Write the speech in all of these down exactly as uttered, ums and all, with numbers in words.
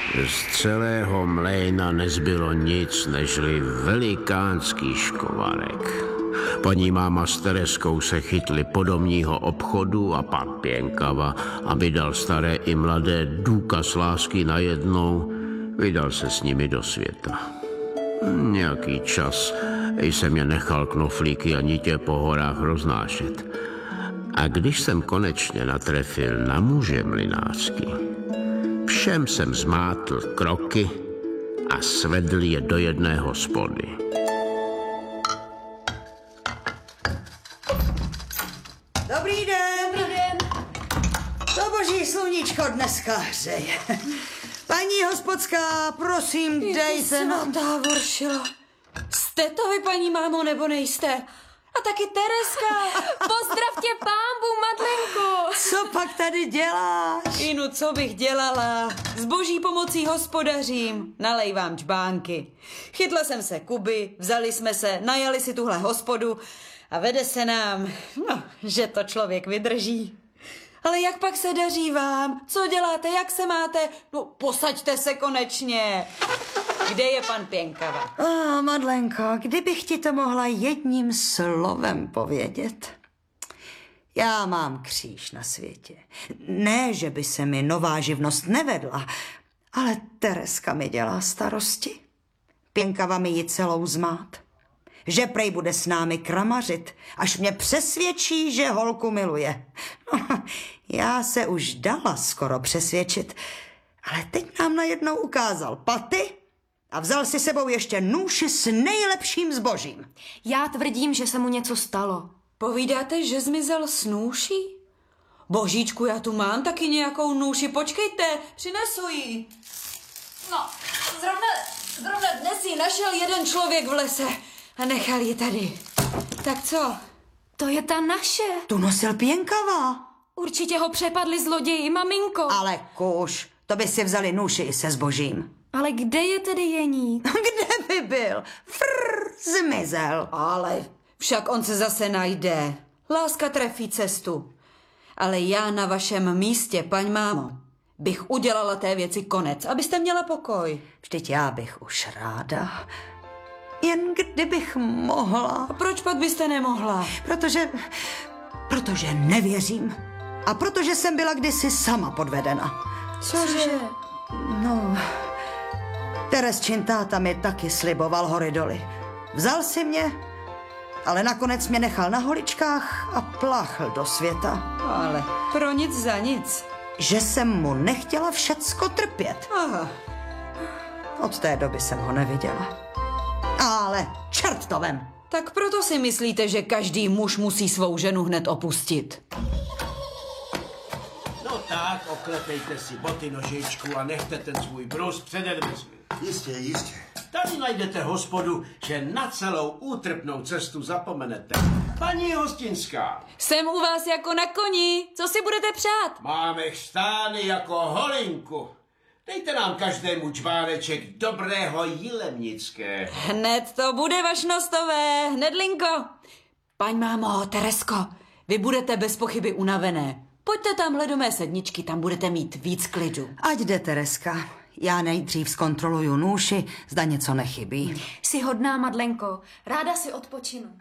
Z celého mlejna nezbylo nic, nežli velikánský škovarek. Paní máma s Tereskou se chytli podomního obchodu a pan Pěnkava, aby dal staré i mladé důkaz lásky najednou, vydal se s nimi do světa. Nějaký čas jsem je nechal knoflíky a nitě po horách roznášet. A když jsem konečně natrefil na muže mlynářský, všem jsem zmátl kroky a svedl je do jedné hospody. Dobrý den. Dobrý den. To boží sluníčko dneska hřeje. Paní hospodská, prosím, dejte nám... Svatá Voršilo. Jste to vy, paní mámo, nebo nejste? A taky Tereska. Pozdravte pámbu, Madlenko. Co pak tady děláš? Inu, co bych dělala? S boží pomocí hospodařím. Nalej vám čbánky. Chytla jsem se Kuby, vzali jsme se, najali si tuhle hospodu a vede se nám, no, že to člověk vydrží. Ale jak pak se daří vám? Co děláte? Jak se máte? No, posaďte se konečně. Kde je pan Pěnkava? A oh, Madlenko, kdybych ti to mohla jedním slovem povědět. Já mám kříž na světě. Ne, že by se mi nová živnost nevedla, ale Tereska mi dělá starosti. Pěnkava mi ji celou zmát. Že prej bude s námi kramařit, až mě přesvědčí, že holku miluje. No, já se už dala skoro přesvědčit, ale teď nám najednou ukázal paty a vzal si sebou ještě nůši s nejlepším zbožím. Já tvrdím, že se mu něco stalo. Povídáte, že zmizel s nůší? Božíčku, já tu mám taky nějakou nůši, počkejte, přinesu ji. No, zrovna, zrovna dnes ji našel jeden člověk v lese a nechal ji tady. Tak co? To je ta naše. Tu nosil Pěnkava. Určitě ho přepadli zloději, maminko. Ale kuš, to by si vzali nůši i se zbožím. Ale kde je tedy Jeník? Kde by byl? Frr, zmizel. Ale však on se zase najde. Láska trefí cestu. Ale já na vašem místě, paň mámo, bych udělala té věci konec, abyste měla pokoj. Vždyť já bych už ráda. Jen kdybych mohla. A proč pak byste nemohla? Protože, protože nevěřím. A protože jsem byla kdysi sama podvedena. Cože? No, Teresčin táta mi taky sliboval hory doly. Vzal si mě, ale nakonec mě nechal na holičkách a pláchl do světa. Ale pro nic za nic. Že jsem mu nechtěla všecko trpět. Aha. Od té doby jsem ho neviděla. Ale čert to vem. Tak proto si myslíte, že každý muž musí svou ženu hned opustit. No tak, oklepejte si boty, nožičku a nechte ten svůj brus přede dveřmi. Jistě, jistě. Tady najdete hospodu, že na celou útrpnou cestu zapomenete. Paní hostinská, Jsem u vás jako na koni. Co si budete přát? máme chřtány jako holinku. Dejte nám každému čbáneček dobrého jilemnické. Hned to bude, vašnostové. Hnedlinko. Paň mámo, Teresko, vy budete bez pochyby unavené. Pojďte tamhle do mé sedničky, tam budete mít víc klidu. Ať jde Tereska. Já nejdřív zkontroluju nůši, zda něco nechybí. Jsi hodná, Madlenko. Ráda si odpočinu.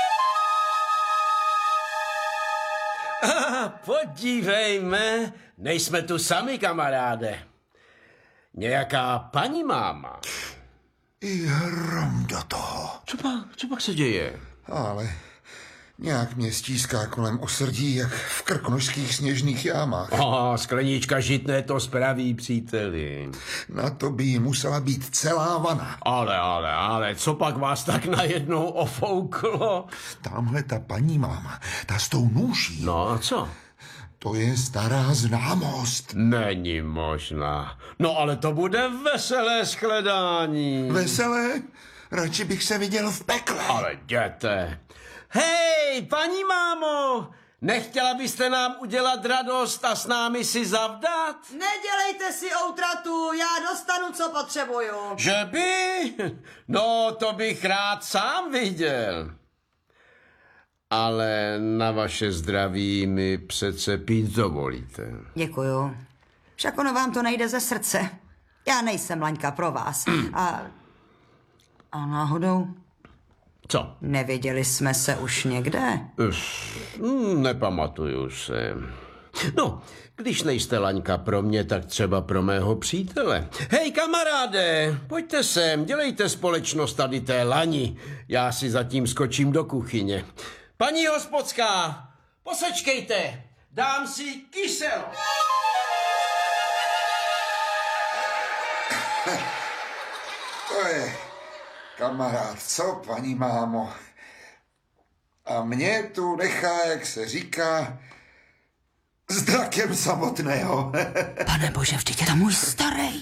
Ah, podívejme, nejsme tu sami, kamaráde. Nějaká paní máma. I hrom do toho. Co pak, co pak se děje? Ale nějak mě stíská kolem osrdí, jak v krkonošských sněžných jámách. Oh, sklenička žitné to spraví, příteli. Na to by jí musela být celá vana. Ale, ale, ale, co pak vás tak najednou ofouklo? Tamhle ta paní máma, ta s tou nůší, No a co? to je stará známost. Není možná. No ale to bude veselé shledání. Veselé? Radši bych se viděl v pekle. Ale jděte. Hej, paní mámo, nechtěla byste nám udělat radost a s námi si zavdat? Nedělejte si outratu, já dostanu, co potřebuju. Že by? No, to bych rád sám viděl. Ale na vaše zdraví mi přece pít dovolíte. Děkuju. Však ono vám to nejde ze srdce. Já nejsem Laňka pro vás. A, a náhodou Co? neviděli jsme se už někde? Hmm, nepamatuju se. No, když nejste Laňka pro mě, tak třeba pro mého přítele. Hej, kamaráde, pojďte sem, dělejte společnost tady té Lani. Já si zatím skočím do kuchyně. Paní hospodská, posečkejte, dám si kysel. To je kamarád, co, paní mámo? A mě tu nechá, jak se říká, s drakem samotného. Pane bože, vždyť je to můj starý.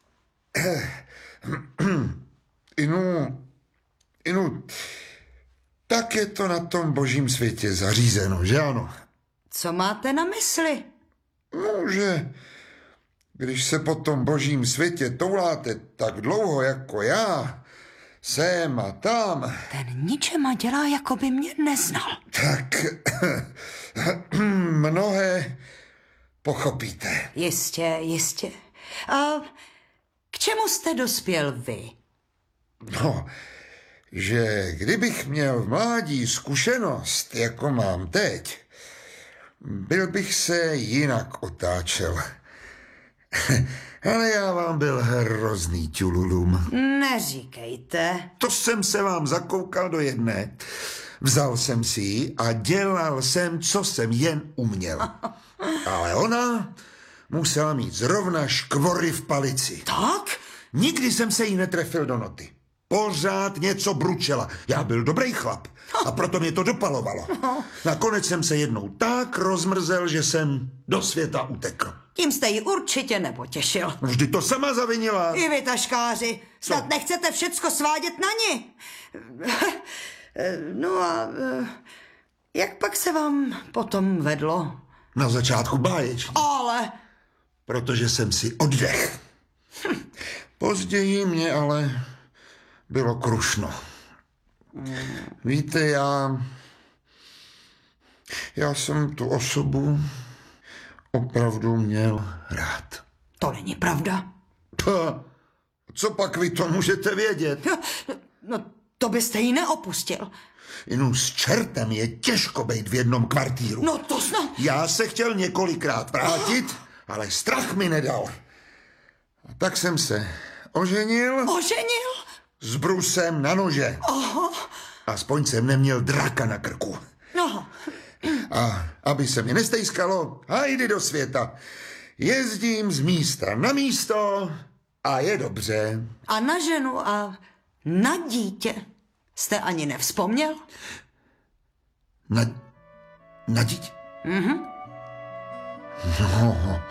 Inu, Inu, tak je to na tom božím světě zařízeno, že ano? Co máte na mysli? No, že když se po tom božím světě touláte tak dlouho jako já, sem a tam, Ten ničema dělá, jako by mě neznal. tak mnohé pochopíte. Jistě, jistě. A k čemu jste dospěl vy? No, že kdybych měl v mládí zkušenost, jako mám teď, byl bych se jinak otáčel. Ale já vám byl hrozný ťululum. Neříkejte. To jsem se vám zakoukal do jedné. Vzal jsem si ji a dělal jsem, co jsem jen uměl. Ale ona musela mít zrovna škvory v palici. Tak? Nikdy jsem se jí netrefil do noty. Pořád něco bručela. Já byl dobrý chlap a proto mě to dopalovalo. Nakonec jsem se jednou tak rozmrzel, že jsem do světa utekl. Tím jste ji určitě nepotěšil. Vždy to sama zavinila. I vy, taškáři, snad Co? nechcete všecko svádět na ni. No a jak pak se vám potom vedlo? Na začátku báječně, Ale protože jsem si oddech. Později mě ale bylo krušno. Víte, já... Já jsem tu osobu opravdu měl rád. to není pravda. Pa, co pak vy to můžete vědět? No, to byste ji neopustil. Jenom s čertem je těžko být v jednom kvartíru. No to snad... Já se chtěl několikrát vrátit, ale strach mi nedal. A tak jsem se oženil Oženil? s brusem na nože. Aha. Aspoň jsem neměl draka na krku. No, A aby se mi nestejskalo, hajdy do světa. Jezdím z místa na místo a je dobře. a na ženu a na dítě jste ani nevzpomněl? Na, na dítě? Mhm. No,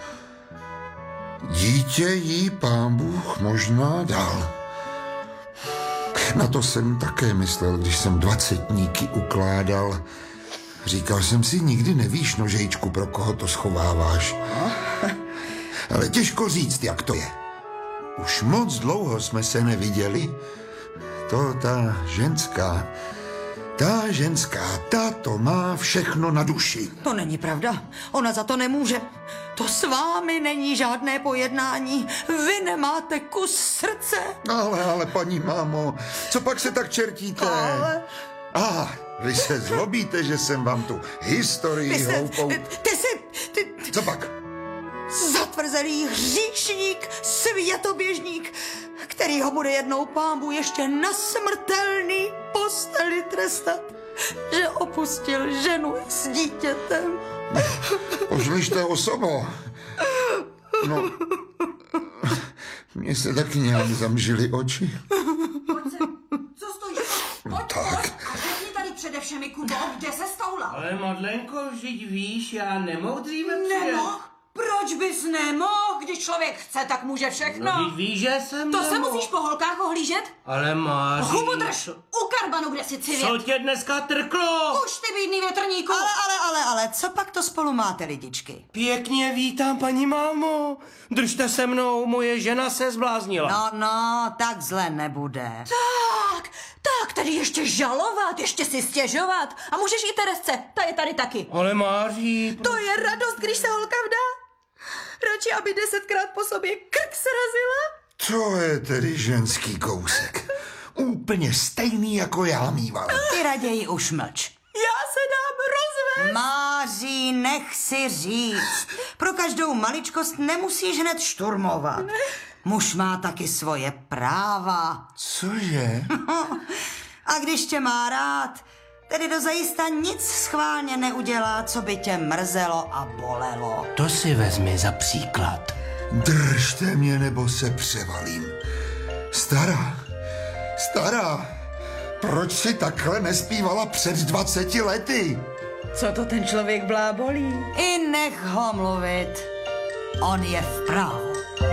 dítě jí pán Bůh možná dal. Na to jsem také myslel, když jsem dvacetníky ukládal. Říkal jsem si, nikdy nevíš, nožejčku, pro koho to schováváš. Ale těžko říct, jak to je. Už moc dlouho jsme se neviděli. To ta ženská, ta ženská, ta to má všechno na duši. To není pravda. Ona za to nemůže. To s vámi není žádné pojednání. Vy nemáte kus srdce. Ale, ale, paní mámo, co pak se tak čertíte? Ale... A ah, vy se zlobíte, že jsem vám tu historii Ty, se, hloupou... ty jsi... Ty, Co pak? zatvrzelý hříšník, světoběžník, který ho bude jednou pámbu ještě na smrtelný posteli trestat, že opustil ženu s dítětem. Ožlište osobo. No, mně se taky nějak zamžily oči. Co stojíš? No tak. A řekni tady přede všemi, Kubo, kde se stoulal? Ale Madlenko, vždyť víš, já nemohu dříve přijet. Nemohl? Proč bys nemohl? Když člověk chce, tak může všechno. No, vždyť víš, že jsem To se nemohl. musíš po holkách ohlížet? Ale Máří... Hubu drž! U karbanu, kde si civět. Co tě dneska trklo? Už ty bídný větrníku. Ale, ale, ale, ale, co pak to spolu máte, lidičky? Pěkně vítám, paní mámo. Držte se mnou, moje žena se zbláznila. No, no, tak zle nebude. Tak, tak, tady ještě žalovat, ještě si stěžovat. A můžeš i Teresce, ta je tady taky. Ale Máří... To je radost, když se holka vdá. Radši, aby desetkrát po sobě krk srazila, To je tedy ženský kousek. Úplně stejný, jako já mýval. Ty raději už mlč. Já se dám rozvést. Máří, nech si říct. Pro každou maličkost nemusíš hned šturmovat. Muž má taky svoje práva. Cože? A když tě má rád, tedy dozajista nic schválně neudělá, co by tě mrzelo a bolelo. To si vezmi za příklad. Držte mě, nebo se převalím. Stará, stará, proč si takhle nespívala před dvaceti lety? Co to ten člověk blábolí? I nech ho mluvit. On je v právu.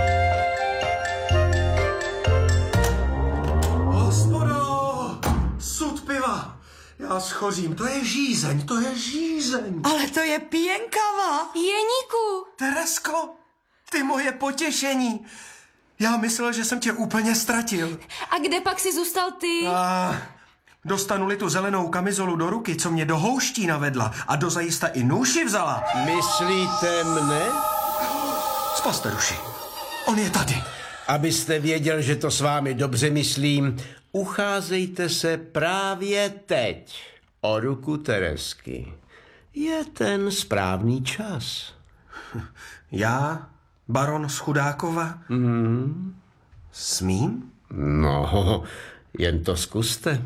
Hospodo, sud piva. Já schořím, to je žízeň, to je žízeň. Ale to je pěnkava. Jeníku! Teresko, ty moje potěšení. Já myslel, že jsem tě úplně ztratil. A kde pak si zůstal ty? A dostanu-li tu zelenou kamizolu do ruky, co mě do houští navedla a dozajista i nůši vzala. Myslíte mne? Spaste duši. On je tady. Abyste věděl, že to s vámi dobře myslím, ucházejte se právě teď o ruku Teresky. Je ten správný čas. Já, baron z Chudákova? Mm. Smím? No, jen to zkuste.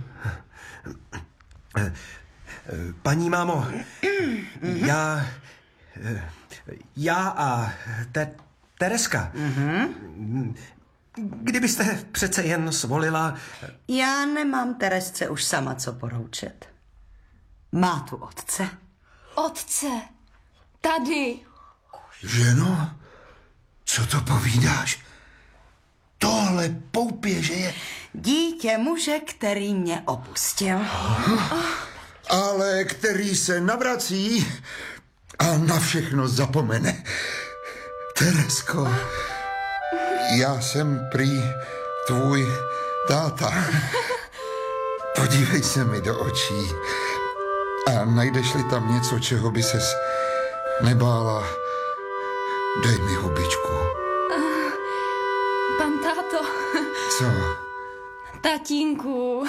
Paní mámo, já... Já a te, Tereska, mm-hmm. kdybyste přece jen svolila... Já nemám Teresce už sama co poroučet. Má tu otce. Otce, tady. Ženo, co to povídáš? Tohle poupěže je... Dítě muže, který mě opustil. Ale který se navrací a na všechno zapomene. Teresko, já jsem prý tvůj táta. Podívej se mi do očí a najdeš-li tam něco, čeho by ses nebála, dej mi hubičku. Pan táto. Co? Tatínku.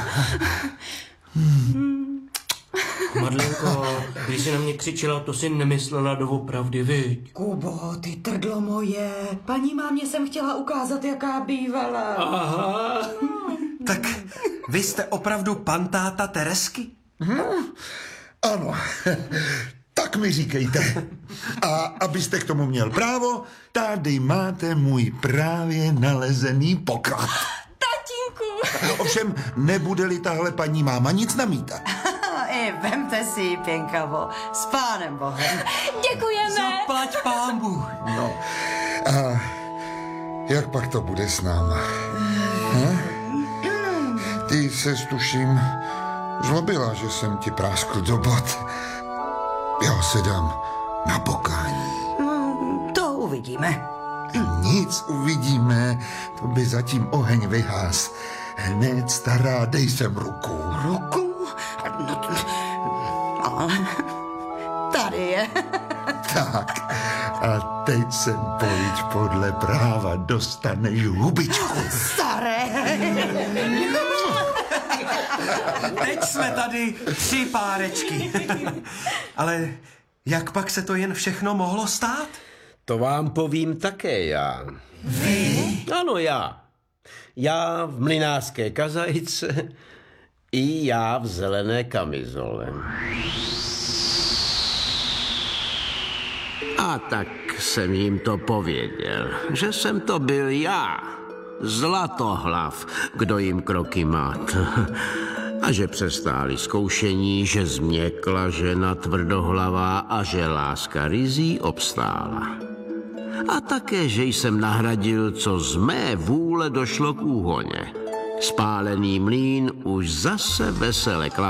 Madlenko, když jsi na mě křičela, to si nemyslela doopravdy, viď? Kubo, ty trdlo moje. Paní mámě jsem chtěla ukázat, jaká bývala. Aha. Tak vy jste opravdu pan táta Teresky? Hmm, ano, tak mi říkejte. A abyste k tomu měl právo, tady máte můj právě nalezený poklad. Tatínku. Ovšem, nebude-li tahle paní máma nic namítat. I vemte si ji, pěnkavo. S pánem Bohem. Děkujeme. Zaplať pán Bůh. No, a jak pak to bude s náma? Hm? Ty se tuším zlobila, že jsem ti práskl do bot. Já se dám na pokání. Hmm, to uvidíme. Nic uvidíme, to by zatím oheň vyhás. Hned, stará, dej sem ruku. Ruku? No, to, ale tady je. Tak, a teď sem pojď podle práva, dostaneš hubičku. Staré. Teď jsme tady tři párečky. Ale jak pak se to jen všechno mohlo stát? To vám povím také já. Vy? Ano, já. Já v mlynářské kazajce i já v zelené kamizole. A tak jsem jim to pověděl, že jsem to byl já, Zlatohlav, kdo jim kroky mát. A že přestáli zkoušení, že změkla žena tvrdohlavá a že láska rizí obstála. A také, že jsem nahradil, co z mé vůle došlo k úhoně. Spálený mlýn už zase vesele klapal.